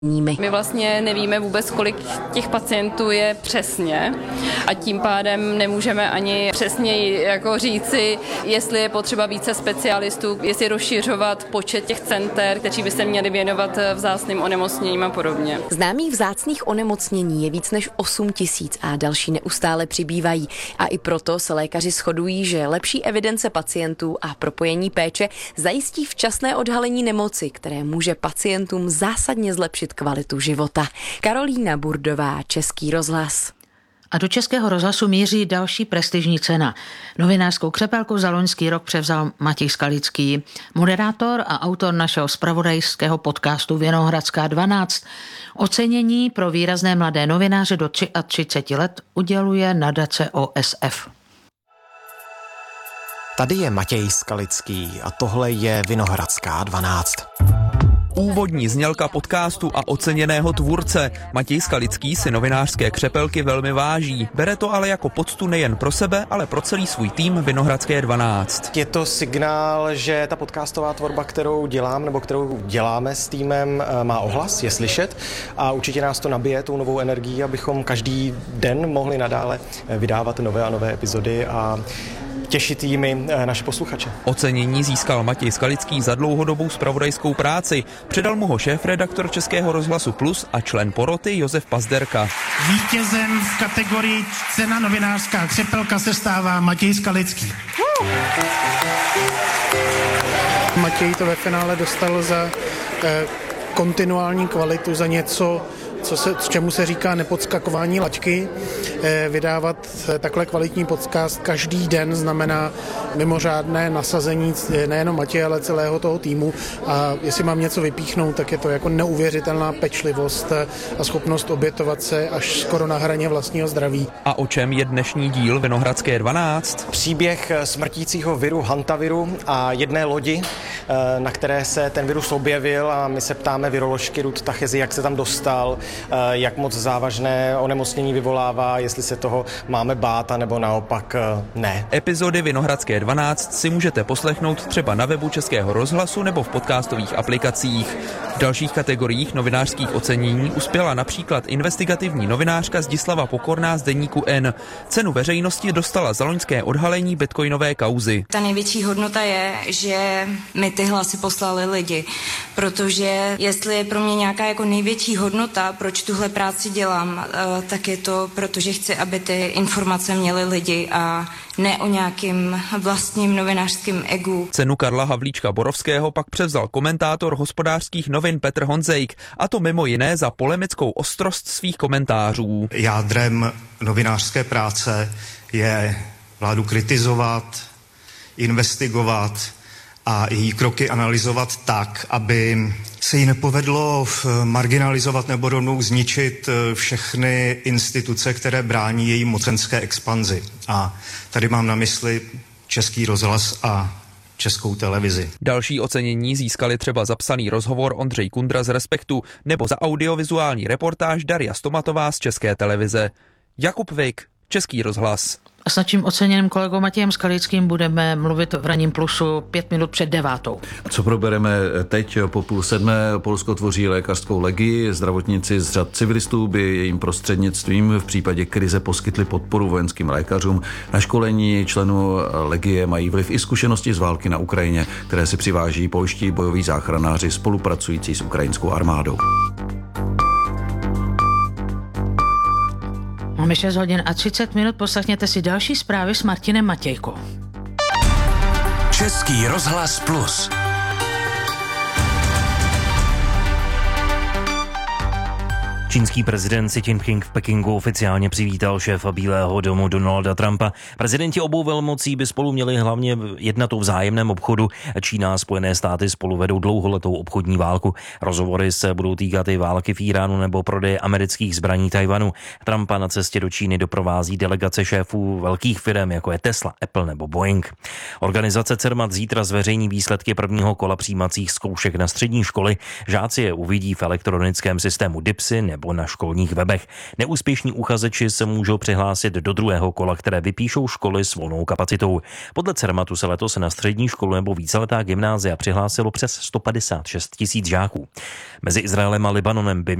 My vlastně nevíme vůbec, kolik těch pacientů je přesně a tím pádem nemůžeme ani přesněji jako říci, jestli je potřeba více specialistů, jestli rozšiřovat počet těch center, kteří by se měli věnovat vzácným onemocněním a podobně. Známých vzácných onemocnění je víc než 8 000 a další neustále přibývají. A i proto se lékaři shodují, že lepší evidence pacientů a propojení péče zajistí včasné odhalení nemoci, které může pacientům zásadně zlepšit kvalitu života. Karolína Burdová, Český rozhlas. A do Českého rozhlasu míří další prestižní cena. Novinářskou křepelku za loňský rok převzal Matěj Skalický, moderátor a autor našeho zpravodajského podcastu Vinohradská 12. Ocenění pro výrazné mladé novináře do 33 let uděluje nadace OSF. Tady je Matěj Skalický a tohle je Vinohradská 12. Úvodní znělka podcastu a oceněného tvůrce. Matěj Skalický si novinářské křepelky velmi váží. Bere to ale jako poctu nejen pro sebe, ale pro celý svůj tým Vinohradské 12. Je to signál, že ta podcastová tvorba, kterou dělám nebo kterou děláme s týmem, má ohlas, je slyšet a určitě nás to nabije tou novou energií, abychom každý den mohli nadále vydávat nové a nové epizody a těšit jimi naše posluchače. Ocenění získal Matěj Skalický za dlouhodobou zpravodajskou práci. Předal mu ho šéfredaktor Českého rozhlasu Plus a člen poroty Josef Pazderka. Vítězem v kategorii Cena novinářská křepelka se stává Matěj Skalický. Matěj to ve finále dostal za kontinuální kvalitu, za něco, čemu se říká nepodskakování laťky. Vydávat takhle kvalitní podcast každý den znamená mimořádné nasazení nejenom Matěje, ale celého toho týmu. A jestli mám něco vypíchnout, tak je to jako neuvěřitelná pečlivost a schopnost obětovat se až skoro na hraně vlastního zdraví. A o čem je dnešní díl Vinohradské 12? Příběh smrtícího viru hantaviru a jedné lodi, na které se ten virus objevil a my se ptáme viroložky Ruth Tachezi, jak se tam dostal, jak moc závažné onemocnění vyvolává, jestli se toho máme bát, nebo naopak ne. Epizody Vinohradské 12 si můžete poslechnout třeba na webu Českého rozhlasu nebo v podcastových aplikacích. V dalších kategoriích novinářských ocenění uspěla například investigativní novinářka Zdislava Pokorná z deníku N. Cenu veřejnosti dostala za loňské odhalení bitcoinové kauzy. Ta největší hodnota je, že mi ty hlasy poslali lidi, protože jestli je pro mě nějaká jako největší hodnota, proč tuhle práci dělám, tak je to, protože chci, aby ty informace měly lidi a ne o nějakým vlastním novinářským egu. Cenu Karla Havlíčka Borovského pak převzal komentátor Hospodářských novin Petr Honzejk, a to mimo jiné za polemickou ostrost svých komentářů. Jádrem novinářské práce je vládu kritizovat, investigovat a její kroky analyzovat tak, aby se jí nepovedlo marginalizovat nebo rovnou zničit všechny instituce, které brání její mocenské expanzi. A tady mám na mysli Český rozhlas a Českou televizi. Další ocenění získali třeba za psaný rozhovor Ondřej Kundra z Respektu nebo za audiovizuální reportáž Daria Stomatová z České televize. Jakub Vik, Český rozhlas. A s naším oceněným kolegou Matějem Skalickým budeme mluvit v Ranním plusu 5 minut před 9. Co probereme teď po 6:30? Polsko tvoří lékařskou legii. Zdravotníci z řad civilistů by jejím prostřednictvím v případě krize poskytli podporu vojenským lékařům. Na školení členů legie mají vliv i zkušenosti z války na Ukrajině, které si přiváží polští bojoví záchranáři spolupracující s ukrajinskou armádou. Máme 6 hodin a 30 minut, poslechněte si další zprávy s Martinem Matějkou. Český rozhlas Plus. Čínský prezident Xi Jinping v Pekingu oficiálně přivítal šéfa Bílého domu Donalda Trumpa. Prezidenti obou velmocí by spolu měli hlavně jednat o vzájemném obchodu. Čína a Spojené státy spolu vedou dlouholetou obchodní válku. Rozhovory se budou týkat i války v Iránu nebo prodeje amerických zbraní Tajvanu. Trumpa na cestě do Číny doprovází delegace šéfů velkých firm, jako je Tesla, Apple nebo Boeing. Organizace Cermat zítra zveřejní výsledky prvního kola přijímacích zkoušek na střední školy. Žáci je uvidí v elektronickém systému DIPSY nebo nebo na školních webech. Neúspěšní uchazeči se můžou přihlásit do druhého kola, které vypíšou školy s volnou kapacitou. Podle Cermatu se letos na střední školu nebo víceletá gymnázia přihlásilo přes 156 000 žáků. Mezi Izraelem a Libanonem by